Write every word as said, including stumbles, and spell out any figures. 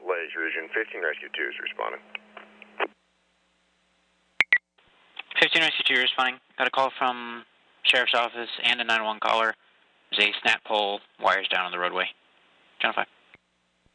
Ledge Region. fifteen Rescue two is responding. fifteen Rescue two responding. Got a call from Sheriff's Office and a nine one one caller. There's a snap pole, wires down on the roadway. Channel five.